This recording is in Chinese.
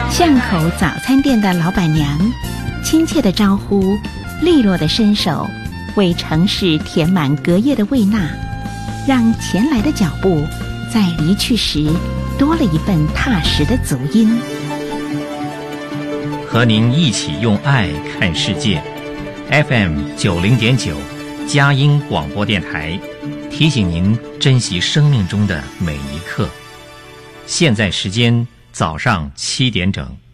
巷口早餐店的老板娘，亲切的招呼，利落的身手，为城市填满隔夜的胃纳，让前来的脚步在离去时多了一份踏实的足音。 和您一起用爱看世界。FM 90.9佳音广播电台提醒您珍惜生命中的每一刻。现在时间早上7点整。